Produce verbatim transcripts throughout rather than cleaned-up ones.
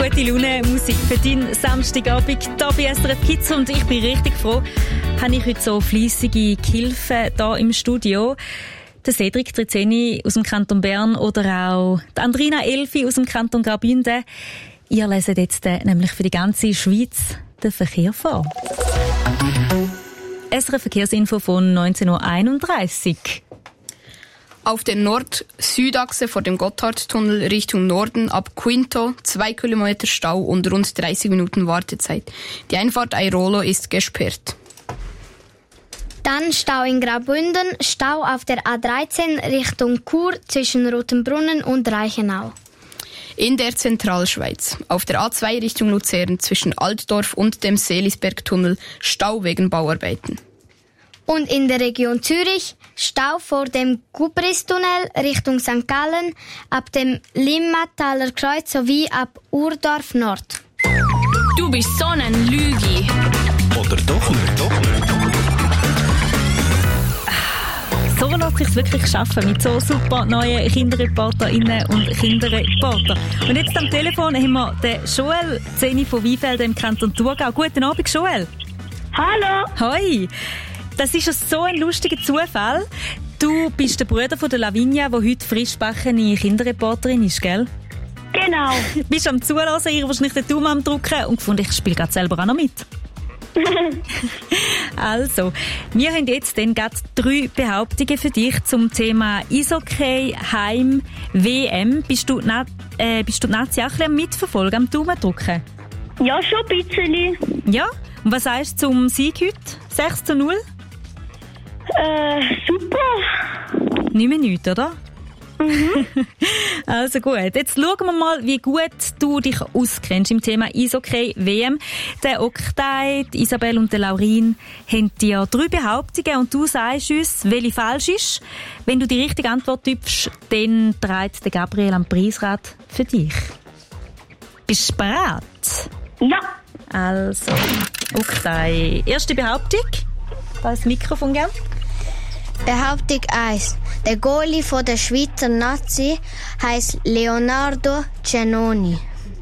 Gute Laune, Musik für deinen Samstagabend hier bei S R F Kids. Und ich bin richtig froh, habe ich heute so fleissige Gehilfen hier im Studio. Der Cedric Trizeni aus dem Kanton Bern oder auch die Andrina Elfi aus dem Kanton Graubünden. Ihr leset jetzt nämlich für die ganze Schweiz den Verkehr vor. S R F Verkehrsinfo von neunzehn Uhr einunddreißig. Auf der Nord-Süd-Achse vor dem Gotthardtunnel Richtung Norden ab Quinto zwei Kilometer Stau und rund dreißig Minuten Wartezeit. Die Einfahrt Airolo ist gesperrt. Dann Stau in Graubünden, Stau auf der A dreizehn Richtung Chur zwischen Rotenbrunnen und Reichenau. In der Zentralschweiz auf der A zwei Richtung Luzern zwischen Altdorf und dem Seelisbergtunnel Stau wegen Bauarbeiten. Und in der Region Zürich Stau vor dem Gubristunnel Richtung Sankt Gallen, ab dem Limmataler Kreuz sowie ab Urdorf Nord. Du bist so ein Lügi. Oder doch nicht? Doch nicht. So lässt sich es wirklich schaffen mit so super neuen Kinderreporterinnen und Kinderreportern. Und jetzt am Telefon haben wir den Joel Zeni von Weinfelden im Kanton Thurgau. Guten Abend, Joel. Hallo. Hoi. Das ist so ein lustiger Zufall. Du bist der Bruder von der Lavinia, die heute frischbackene Kinderreporterin ist, gell? Genau. Du bist am Zuhören, ihr wahrscheinlich den Daumen am Drücken und gefunden, ich spiele gerade selber auch noch mit. Also, wir haben jetzt dann gerade drei Behauptungen für dich zum Thema Eishockey, Heim, W M. Bist du, na, äh, bist du die Nazi auch ein bisschen am Mitverfolgen, am Daumen drücken? Ja, schon ein bisschen. Ja? Und was sagst du zum Sieg heute? sechs zu null? Äh, super. Nicht mehr nichts, oder? Mhm. Also gut, jetzt schauen wir mal, wie gut du dich auskennst im Thema Eishockey W M. Der Oktay, die Isabel und der Laurin haben dir drei Behauptungen und du sagst uns, welche falsch ist. Wenn du die richtige Antwort gibst, dann dreht der Gabriel am Preisrad für dich. Bist du bereit? Ja. Also, Oktay, erste Behauptung. Da ist das Mikrofon, gell? Behauptung eins. Der Goalie von der Schweizer Nazi heisst Leonardo Giannoni.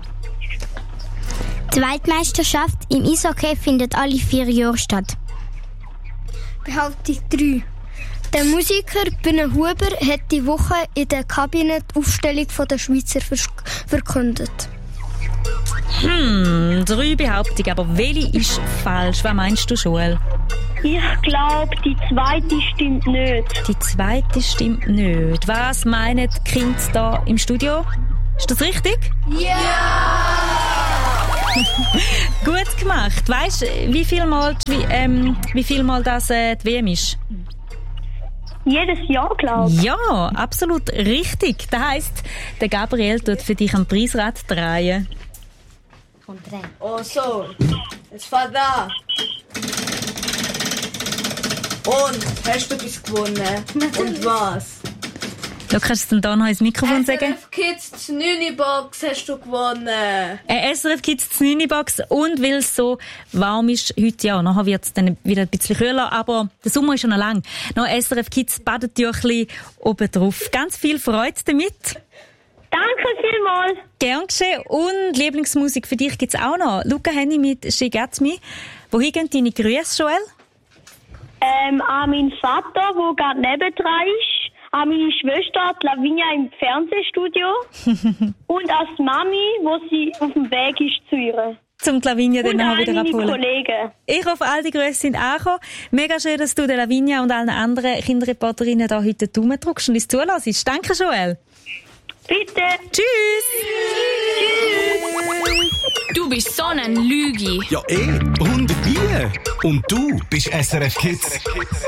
Die Weltmeisterschaft im Eishockey findet alle vier Jahre statt. Behauptung drei. Der Musiker Bühne Huber hat die Woche in der Kabinettaufstellung der Schweizer verkündet. Hm, drei Behauptungen, aber welche ist falsch? Was meinst du, Joel? Ich glaube, die zweite stimmt nicht. Die zweite stimmt nicht. Was meinen die Kinder da im Studio? Ist das richtig? Ja! Gut gemacht. Weißt du, wie viel Mal, wie, ähm, wie viel Mal das äh, die W M ist? Jedes Jahr, glaube ich. Ja, absolut richtig. Das heisst, der Gabriel tut für dich am Preisrad drehen. Oh so, jetzt fahr da. Und, hast du etwas gewonnen? Und was? Du kannst du dann noch ins Mikrofon sagen? S R F Kids Nüni-Box hast du gewonnen. Eine S R F Kids Nüni-Box und weil es so warm ist heute, ja, nachher wird es dann wieder ein bisschen kühler, aber der Sommer ist schon noch lang. Noch S R F Kids Badetüchli oben drauf. Ganz viel Freude damit. Danke vielmals. Gern geschehen. Und Lieblingsmusik für dich gibt's auch noch. Luca Henny mit «She Gets Me». Wohin gehen deine Grüße, Joel? Ähm, an meinen Vater, der gerade nebendran ist. An meine Schwester, die Lavinia, im Fernsehstudio. Und an die Mami, wo sie auf dem Weg ist zu ihr. Zum die Lavinia dann und nachher wieder meine abholen. Kollegen. Ich hoffe, all die Grüße sind angekommen. Mega schön, dass du der Lavinia und allen anderen Kinderreporterinnen da heute den Daumen drückst und uns zulässt. Danke, Joel. Bitte. Tschüss. Tschüss. Du bist so ein Lügi. Ja, eh. Und wie? Und du bist S R F Kids.